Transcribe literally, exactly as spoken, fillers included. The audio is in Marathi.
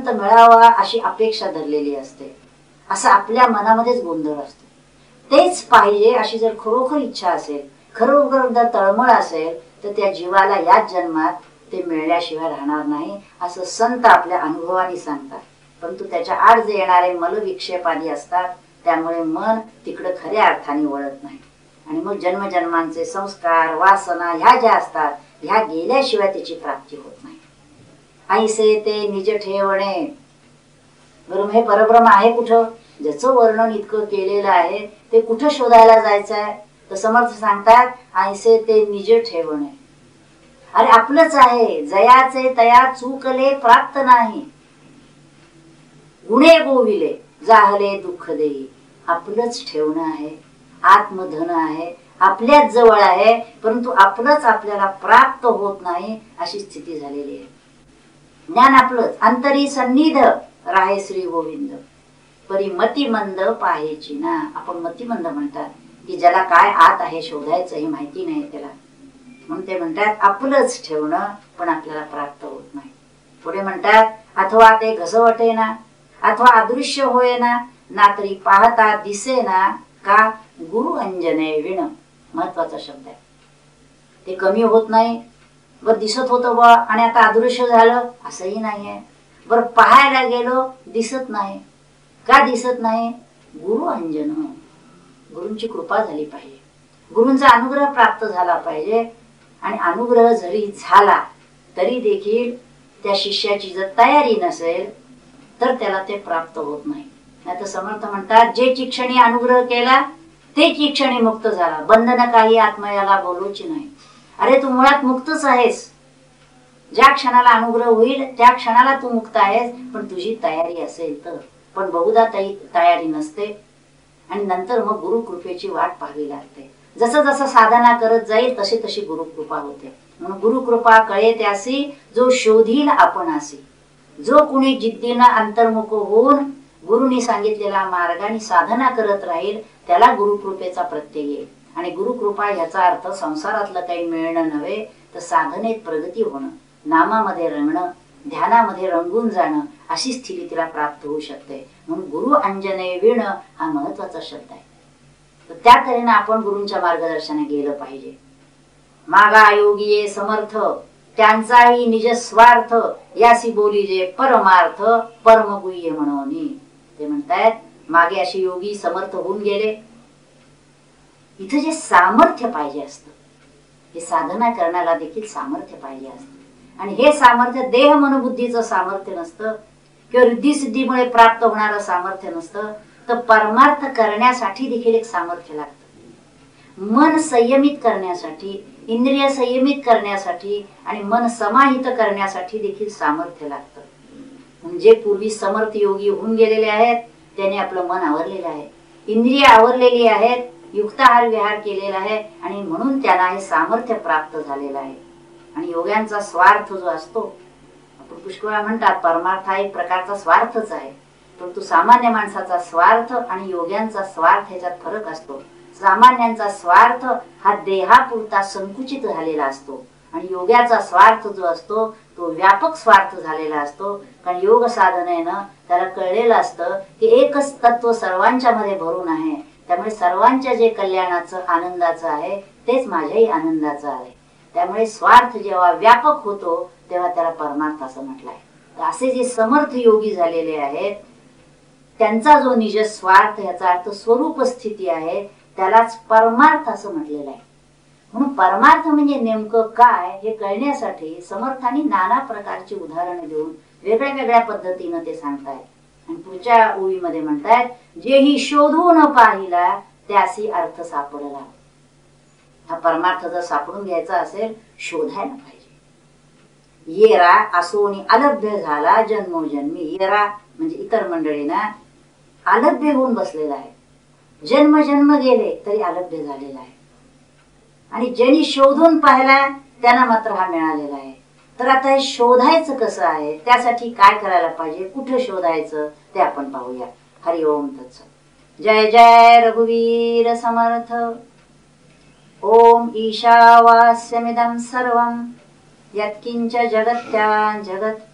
मिळावा अशी अपेक्षा धरलेली असते, असं आपल्या मनामध्येच गोंधळ असतो. तेच पाहिजे अशी जर खरोखर इच्छा असेल, खरोखर जर तळमळ असेल, तर त्या जीवाला याच जन्मात ते मिळल्याशिवाय राहणार नाही, असं संत आपल्या अनुभवाने सांगतात. परंतु त्याच्या आड जे येणारे मलविक्षेप आदी असतात, त्यामुळे मन तिकडं खऱ्या अर्थाने वळत नाही. आणि मग जन्मजन्मांचे संस्कार वासना ह्या ज्या असतात, ह्या गेल्याशिवाय त्याची प्राप्ती होत नाही. ऐसे ते निज ठेवणे. बरं, हे परब्रह्म आहे कुठं? ज्याचं वर्णन इतकं केलेलं आहे ते कुठं शोधायला जायचं आहे? तर समर्थ सांगतात, ऐसे ते निज ठेवणे. अरे आपलंच आहे, जयाचे तया चूकले प्राप्त नाही. गुणे गोविले जाहले दुःख देई. आपलंच ठेवणं आहे, आत्मधन आहे, आपल्याच जवळ आहे, परंतु आपलंच आपल्याला प्राप्त होत नाही अशी स्थिती झालेली आहे. ज्ञान आपलंच, अंतरी सन्निध राहे श्री गोविंद. परी मतिमंद पाहायची ना. आपण मतिमंद म्हणतात की ज्याला काय आत आहे शोधायचं हे माहिती नाही त्याला, म्हणून ते म्हणतात आपलंच ठेवणं पण आपल्याला प्राप्त होत नाही. पुढे म्हणतात, अथवा ते घसवटे ना, अथवा अदृश्य होय ना, ना तरी पाहता दिसे ना, का गुरु अंजने विण. महत्वाचा शब्द आहे. ते कमी होत नाही. बर दिसत होतं बा आणि आता अदृश्य झालं असंही नाहीये. बर पाहायला गेलो दिसत नाही. का दिसत नाही? गुरु अंजन. गुरूंची कृपा झाली पाहिजे, गुरूंचा अनुग्रह प्राप्त झाला पाहिजे. आणि अनुग्रह जरी झाला तरी देखील त्या शिष्याची जर तयारी नसेल तर त्याला ते प्राप्त होत नाही. नाहीतर समर्थ म्हणतात, जे चिक्षणी अनुग्रह केला ते चिक्षणी मुक्त झाला. बंधन काही आत्मयाला बोलूची नाही. अरे तू मुळात मुक्तच आहेस. ज्या क्षणाला अनुग्रह होईल त्या क्षणाला तू मुक्त आहेस, पण तुझी तयारी असेल तर. पण बहुधा तयारी नसते आणि नंतर मग गुरु कृपेची वाट पाहावी लागते. जसं जसं साधना करत जाईल तशी तशी गुरु कृपा होते. म्हणून गुरु कृपा कळे त्यासी जो शोधील आपणासी. जो कुणी जिद्दीनं अंतर्मुख होऊन गुरुनी सांगितलेल्या मार्गाने साधना करत राहील त्याला गुरुकृपेचा प्रत्यय येईल. आणि गुरुकृपा ह्याचा अर्थ संसारातलं काही मिळणं नव्हे, तर साधनेत प्रगती होणं, नामामध्ये रंगणं, ध्यानामध्ये रंगून जाणं, अशी स्थिती तिला प्राप्त होऊ शकते. म्हणून गुरु अंजने विण हा महत्वाचा शब्द आहे. तर त्या तऱ्हेने आपण गुरूंच्या मार्गदर्शनाने गेलं पाहिजे. मागा योगी समर्थ त्यांचाही निज स्वार्थ, यासी बोली जे परमार्थ परमगुह्य म्हणून. ते म्हणतायत मागे असे योगी समर्थ होऊन गेले. इथं जे सामर्थ्य पाहिजे असतं, हे साधना करण्याला देखील सामर्थ्य पाहिजे असतं. आणि हे सामर्थ्य देह मनोबुद्धीचं सामर्थ्य नसतं किंवा रिद्धी सिद्धीमुळे प्राप्त होणारं सामर्थ्य नसतं, तर परमार्थ करण्यासाठी देखील एक सामर्थ्य लागतं. मन संयमित करण्यासाठी, इंद्रिय संयमित करण्यासाठी आणि मन समाहित करण्यासाठी देखील सामर्थ्य लागतं. म्हणजे पूर्वी समर्थ योगी होऊन गेलेले आहेत, त्याने आपलं मन आवरलेलं आहे, इंद्रिय आवरलेली आहेत, युक्ताहार विहार केलेला आहे आणि म्हणून त्यांना हे सामर्थ्य प्राप्त झालेलं आहे. आणि योग्यांचा स्वार्थ जो असतो, आपण पुष्कळ म्हणतात परमार्थ हा एक प्रकारचा स्वार्थच आहे, परंतु सामान्य माणसाचा स्वार्थ आणि योग्यांचा स्वार्थ ह्याच्यात फरक असतो. सामान्यांचा स्वार्थ हा देहापुरता संकुचित झालेला असतो आणि योग्याचा स्वार्थ जो असतो तो व्यापक स्वार्थ झालेला असतो. कारण योग साधनेनं त्याला कळलेलं असतं की एकच तत्व सर्वांच्या मध्ये भरून आहे, त्यामुळे सर्वांच्या जे कल्याणाचं आनंदाचं आहे तेच माझ्याही आनंदाचं आहे. त्यामुळे स्वार्थ जेव्हा व्यापक होतो तेव्हा त्याला परमार्थ असं म्हटलंय. तर असे जे समर्थ योगी झालेले आहेत त्यांचा जो निज स्वार्थ, याचा अर्थ स्वरूप स्थिती आहे, त्यालाच परमार्थ असं म्हटलेलं आहे. म्हणून परमार्थ म्हणजे नेमकं काय हे कळण्यासाठी समर्थांनी नाना प्रकारची उदाहरणं देऊन वेगळ्या वेगळ्या पद्धतीनं ते सांगतायत. आणि पुढच्या ओळीमध्ये म्हणतायत, जेही शोधून पाहिला त्यासी अर्थ सापडला. हा परमार्थ जर सापडून घ्यायचा असेल, शोधायला पाहिजे. येरा असोनी अलभ्य झाला जन्मोजन्मी. येरा म्हणजे इतर मंडळींना अलभ्य होऊन बसलेला आहे, जन्म जन्म गेले तरी अलभ्य झालेला आहे. आणि ज्यांनी शोधून पाहिला त्यांना मात्र हा मिळालेला आहे. तर आता हे शोधायचं कसं आहे, त्यासाठी काय करायला पाहिजे, कुठे शोधायचं ते आपण पाहूया. हरि ओम तत्सत. जय जय रघुवीर समर्थ. ओम ईशावास्यमिदं सर्वं यत्किंच जगत्यां जगत्